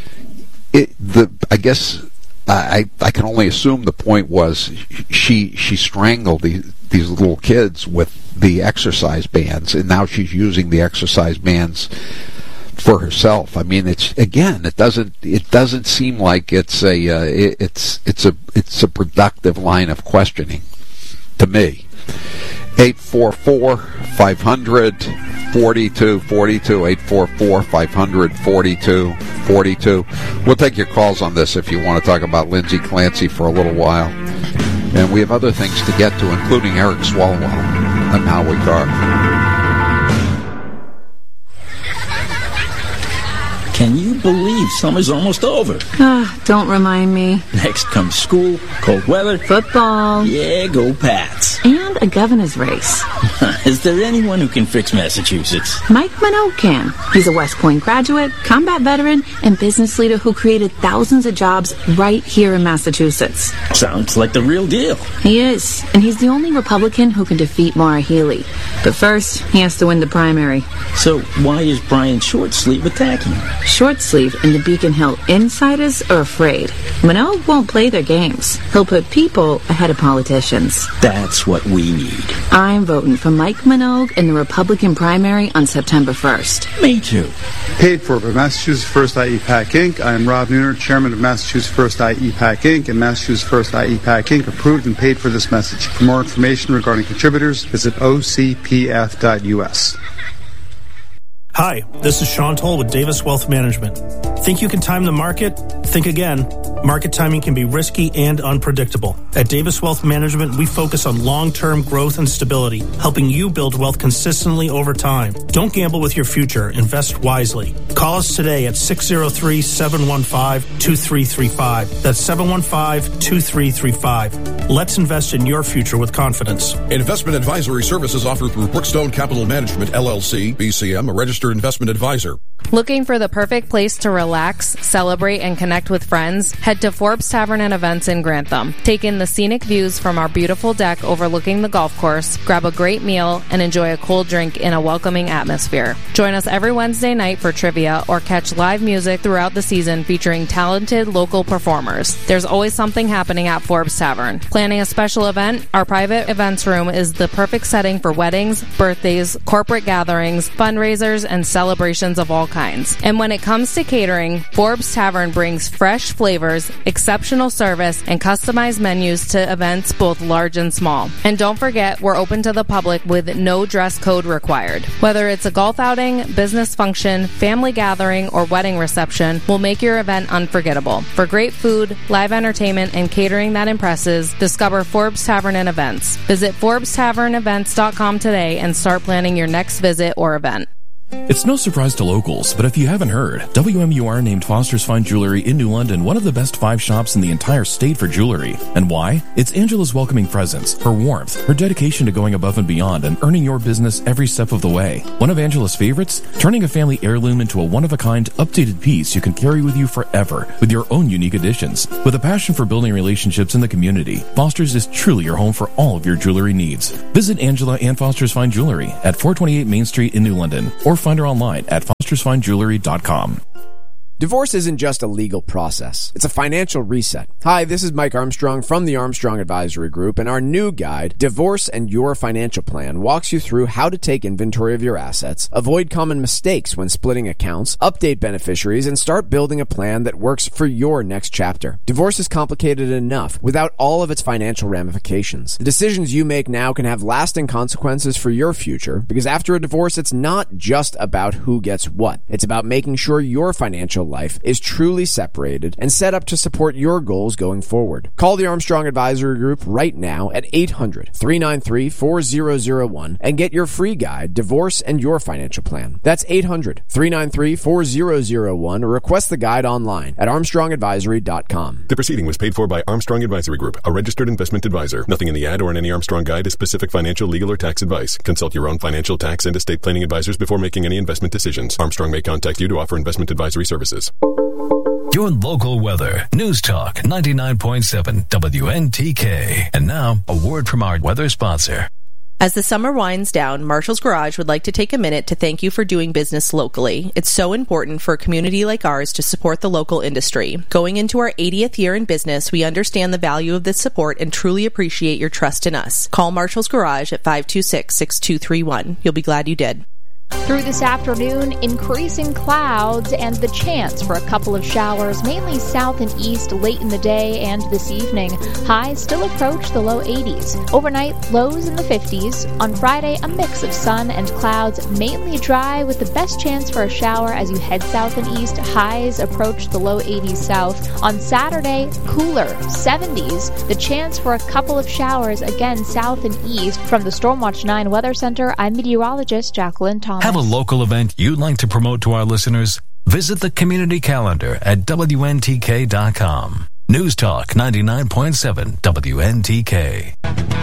it the I guess I I can only assume the point was she she strangled these these little kids with the exercise bands, and now she's using the exercise bands for herself. I mean, it's again, it doesn't it doesn't seem like it's a uh, it, it's it's a it's a productive line of questioning to me. eight four four, five hundred, forty-two forty-two eight four four, five hundred, forty-two forty-two. We'll take your calls on this if you want to talk about Lindsay Clancy for a little while. And we have other things to get to, including Eric Swalwell and Howie Carr.
Can you believe summer's almost over?
Ah, don't remind me.
Next comes school, cold weather,
football.
Yeah, go Pats.
And a governor's race.
Is there anyone who can fix Massachusetts?
Mike Minogue can. He's a West Point graduate, combat veteran, and business leader who created thousands of jobs right here in Massachusetts.
Sounds like the real deal.
He is, and he's the only Republican who can defeat Maura Healey. But first, he has to win the primary.
So why is Brian Shortsleeve attacking him?
Shortsleeve and the Beacon Hill insiders are afraid. Minogue won't play their games. He'll put people ahead of politicians.
That's what we need.
I'm voting for Mike Minogue in the Republican primary on September first.
Me too.
Paid for by Massachusetts First I E PAC Incorporated. I am Rob Nooner, chairman of Massachusetts First I E PAC Incorporated, and Massachusetts First I E PAC Incorporated approved and paid for this message. For more information regarding contributors, visit O C P F dot U S.
Hi, this is Sean Toll with Davis Wealth Management. Think you can time the market? Think again. Market timing can be risky and unpredictable. At Davis Wealth Management, we focus on long-term growth and stability, helping you build wealth consistently over time. Don't gamble with your future. Invest wisely. Call us today at six oh three, seven one five, two three three five. That's seven one five, two three three five. Let's invest in your future with confidence.
Investment advisory services offered through Brookstone Capital Management, L L C, B C M, a registered investment advisor.
Looking for the perfect place to relax, celebrate, and connect with friends? Head
Head to Forbes Tavern and Events in Grantham. Take in the scenic views from our beautiful deck overlooking the golf course, grab a great meal, and enjoy a cold drink in a welcoming atmosphere. Join us every Wednesday night for trivia or catch live music throughout the season featuring talented local performers. There's always something happening at Forbes Tavern. Planning a special event? Our private events room is the perfect setting for weddings, birthdays, corporate gatherings, fundraisers, and celebrations of all kinds. And when it comes to catering, Forbes Tavern brings fresh flavors, exceptional service, and customized menus to events both large and small. And don't forget, we're open to the public with no dress code required. Whether it's a golf outing, business function, family gathering, or wedding reception, we'll make your event unforgettable. For great food, live entertainment, and catering that impresses, discover Forbes Tavern and Events. Visit Forbes Tavern Events dot com today and start planning your next visit or event.
It's no surprise to locals, but if you haven't heard, W M U R named Foster's Fine Jewelry in New London one of the best five shops in the entire state for jewelry. And why? It's Angela's welcoming presence, her warmth, her dedication to going above and beyond and earning your business every step of the way. One of Angela's favorites? Turning a family heirloom into a one-of-a-kind, updated piece you can carry with you forever with your own unique additions. With a passion for building relationships in the community, Foster's is truly your home for all of your jewelry needs. Visit Angela and Foster's Fine Jewelry at four twenty-eight Main Street in New London, or find her online at fosters fine jewelry dot com.
Divorce isn't just a legal process. It's a financial reset. Hi, this is Mike Armstrong from the Armstrong Advisory Group, and our new guide, Divorce and Your Financial Plan, walks you through how to take inventory of your assets, avoid common mistakes when splitting accounts, update beneficiaries, and start building a plan that works for your next chapter. Divorce is complicated enough without all of its financial ramifications. The decisions you make now can have lasting consequences for your future, because after a divorce, it's not just about who gets what. It's about making sure your financial life is truly separated and set up to support your goals going forward. Call the Armstrong Advisory Group right now at eight hundred, three nine three, four zero zero one and get your free guide, Divorce and Your Financial Plan. That's eight hundred, three nine three, four zero zero one or request the guide online at armstrong advisory dot com.
The proceeding was paid for by Armstrong Advisory Group, a registered investment advisor. Nothing in the ad or in any Armstrong guide is specific financial, legal, or tax advice. Consult your own financial, tax, and estate planning advisors before making any investment decisions. Armstrong may contact you to offer investment advisory services.
Your local weather. News Talk ninety-nine point seven W N T K. And now, a word from our weather sponsor.
As the summer winds down, Marshall's Garage would like to take a minute to thank you for doing business locally. It's so important for a community like ours to support the local industry. Going into our eightieth year in business, we understand the value of this support and truly appreciate your trust in us. Call Marshall's Garage at five two six, six two three one. You'll be glad you did.
Through this afternoon, increasing clouds and the chance for a couple of showers, mainly south and east late in the day and this evening. Highs still approach the low eighties. Overnight, lows in the fifties. On Friday, a mix of sun and clouds, mainly dry with the best chance for a shower as you head south and east. Highs approach the low eighties south. On Saturday, cooler, seventies. The chance for a couple of showers, again south and east. From the Stormwatch nine Weather Center, I'm meteorologist Jacqueline Thomas.
Have a local event you'd like to promote to our listeners? Visit the community calendar at W N T K dot com. News Talk ninety-nine point seven W N T K.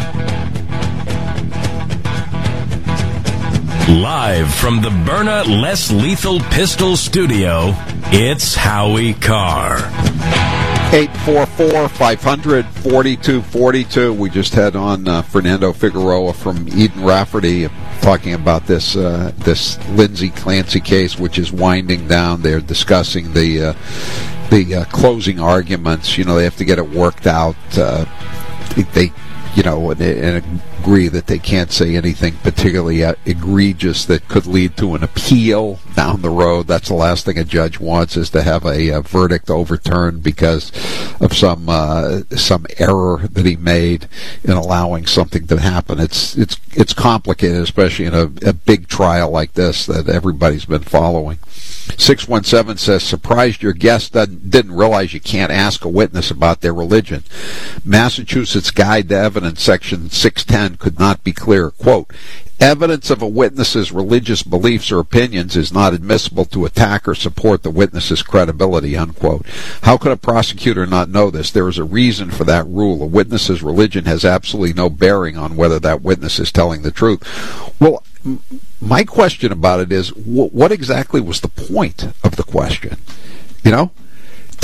Live from the Byrna Less Lethal Pistol Studio, it's Howie Carr.
eight four four, five hundred, forty-two forty-two. We just had on uh, Fernando Figueroa from Eden Rafferty talking about this uh, this Lindsay Clancy case, which is winding down. They're discussing the uh, the uh, closing arguments. You know, they have to get it worked out. Uh, they, you know, and, and agree that they can't say anything particularly egregious that could lead to an appeal down the road. That's the last thing a judge wants, is to have a, a verdict overturned because of some uh, some error that he made in allowing something to happen. It's it's it's complicated, especially in a, a big trial like this that everybody's been following. six one seven says, surprised your guest didn't realize you can't ask a witness about their religion. Massachusetts Guide to Evidence, Section six ten, could not be clearer. Quote, evidence of a witness's religious beliefs or opinions is not admissible to attack or support the witness's credibility, unquote. How could a prosecutor not know this? There is a reason for that rule. A witness's religion has absolutely no bearing on whether that witness is telling the truth. Well, my question about it is, what exactly was the point of the question? You know? To,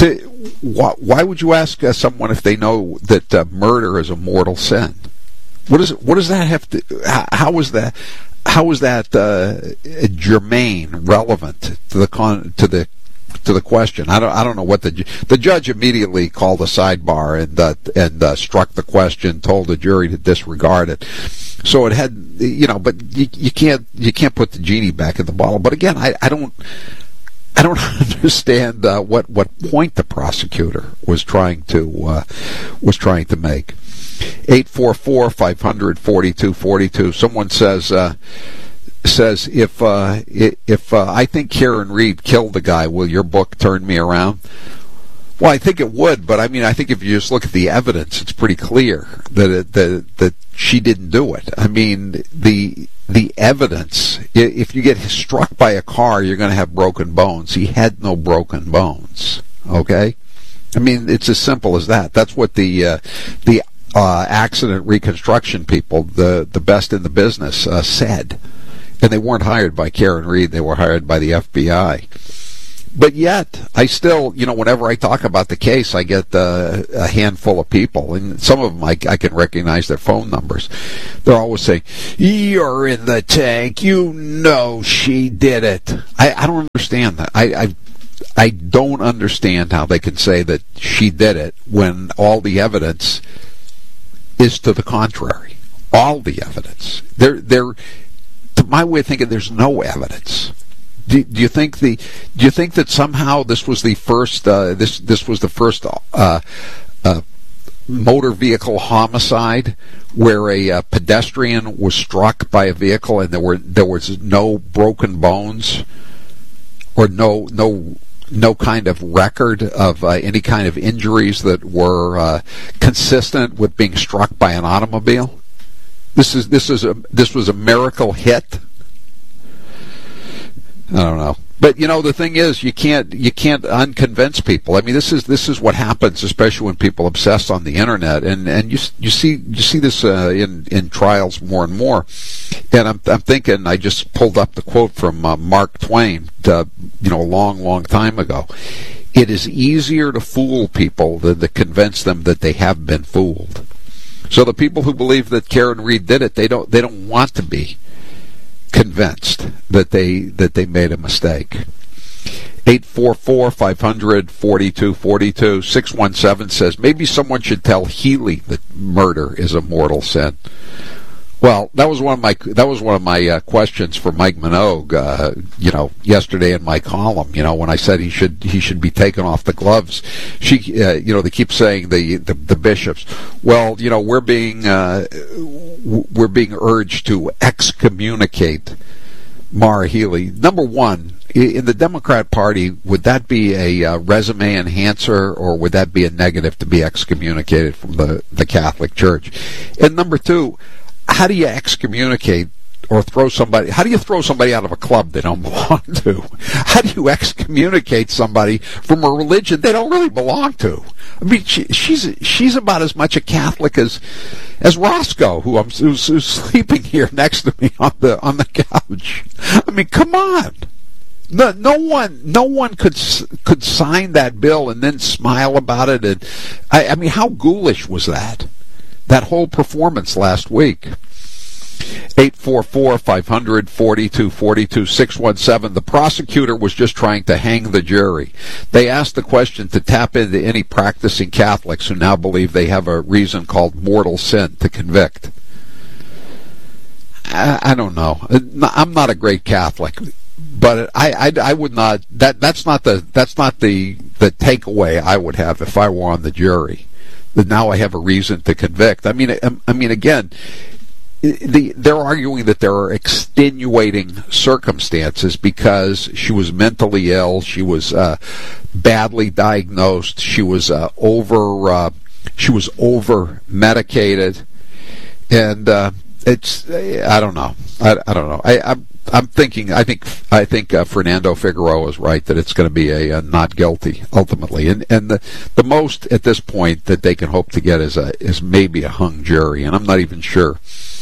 why, why would you ask uh, someone if they know that uh, murder is a mortal sin? What is it? What does that have to? How, how is that? How is that uh, germane, relevant to the con, to the to the question? I don't. I don't know what the the judge immediately called a sidebar and uh, and uh, struck the question, told the jury to disregard it. So it had, you know, but you, you can't you can't put the genie back in the bottle. But again, I, I don't. I don't understand uh, what what point the prosecutor was trying to uh, was trying to make. eight four four, five hundred, forty-two forty-two. Someone says uh, says if uh, if uh, I think Karen Reed killed the guy, will your book turn me around? Well, I think it would, but I mean, I think if you just look at the evidence, it's pretty clear that it, that that she didn't do it. I mean, the the evidence. If you get struck by a car, you're going to have broken bones. He had no broken bones. Okay, I mean, it's as simple as that. That's what the uh, the uh, accident reconstruction people, the the best in the business, uh, said, and they weren't hired by Karen Reed. They were hired by the F B I. But yet, I still, you know, whenever I talk about the case, I get uh, a handful of people, and some of them I, I can recognize their phone numbers. They're always saying, "You're in the tank. You know she did it." I, I don't understand that. I, I I don't understand how they can say that she did it when all the evidence is to the contrary. All the evidence. There, there. To my way of thinking, there's no evidence. Do, do you think the? Do you think that somehow this was the first? Uh, this this was the first uh, uh, motor vehicle homicide where a uh, pedestrian was struck by a vehicle and there were there was no broken bones or no no no kind of record of uh, any kind of injuries that were uh, consistent with being struck by an automobile? This is this is a this was a miracle hit. I don't know, but you know the thing is, you can't you can't unconvince people. I mean, this is this is what happens, especially when people obsess on the internet, and and you you see you see this uh, in in trials more and more. And I'm I'm thinking, I just pulled up the quote from uh, Mark Twain, uh, you know, a long long time ago. It is easier to fool people than to convince them that they have been fooled. So the people who believe that Karen Reed did it, they don't they don't want to be convinced that they that they made a mistake. eight four four, five hundred, forty-two forty-two. six one seven says maybe someone should tell Healy that murder is a mortal sin. Well, that was one of my that was one of my uh, questions for Mike Minogue, uh, you know, yesterday in my column. You know, when I said he should he should be taken off the gloves. She, uh, you know, they keep saying the, the the bishops. Well, you know, we're being uh, we're being urged to excommunicate Maura Healey. Number one, in the Democrat Party, would that be a uh, resume enhancer, or would that be a negative to be excommunicated from the the Catholic Church? And number two, how do you excommunicate or throw somebody? How do you throw somebody out of a club they don't belong to? How do you excommunicate somebody from a religion they don't really belong to? I mean, she, she's she's about as much a Catholic as as Roscoe, who I'm who's, who's sleeping here next to me on the on the couch. I mean, come on. No, no one, no one could could sign that bill and then smile about it. And I, I mean, how ghoulish was that? That whole performance last week. eight four four, five hundred, forty-two forty-two. six one seven. The prosecutor was just trying to hang the jury. They asked the question to tap into any practicing Catholics who now believe they have a reason called mortal sin to convict. I, I don't know. I'm not a great Catholic, but I, I, I would not. That that's not the that's not the the takeaway I would have if I were on the jury. That now I have a reason to convict. I mean, I, I mean, again, the, they're arguing that there are extenuating circumstances because she was mentally ill, she was uh, badly diagnosed, she was uh, over, uh, she was over medicated, and uh, it's I don't know, I, I don't know. I, I'm I'm thinking. I think. I think uh, Fernando Figueroa is right that it's going to be a, a not guilty ultimately, and and the the most at this point that they can hope to get is a is maybe a hung jury, and I'm not even sure.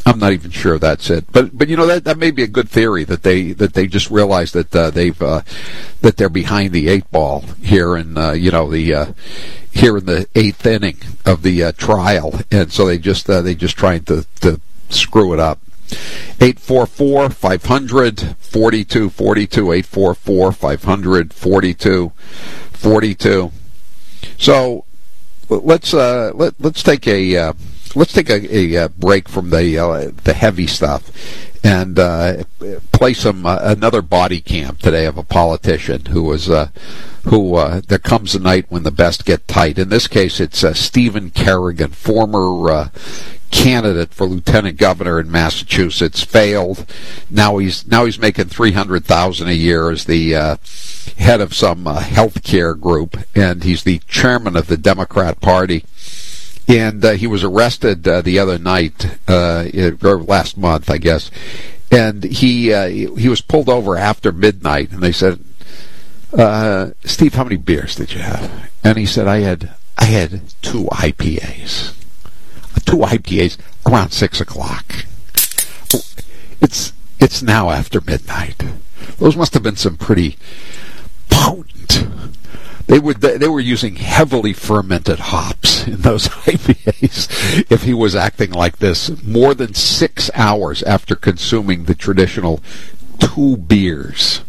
I'm not even sure that's it, but but you know that that may be a good theory that they that they just realize that uh, they've uh, that they're behind the eight ball here in uh, you know the uh, here in the eighth inning of the uh, trial, and so they just uh, they just trying to to screw it up. eight four four, five hundred, forty-two forty-two, eight four four, five hundred, forty-two forty-two. So let's uh, let let's take a. Uh, Let's take a, a break from the uh, the heavy stuff and uh, play some uh, another body cam today of a politician who was uh, who uh, there comes a night when the best get tight. In this case, it's uh, Stephen Kerrigan, former uh, candidate for lieutenant governor in Massachusetts, failed. Now he's now he's making three hundred thousand a year as the uh, head of some uh, health care group, and he's the chairman of the Democrat Party. And uh, he was arrested uh, the other night, uh, or last month, I guess. And he uh, he was pulled over after midnight, and they said, uh, "Steve, how many beers did you have?" And he said, "I had I had two I P As, two I P As around six o'clock." It's it's now after midnight. Those must have been some pretty potent. They were they were using heavily fermented hops in those I P As if he was acting like this more than six hours after consuming the traditional two beers.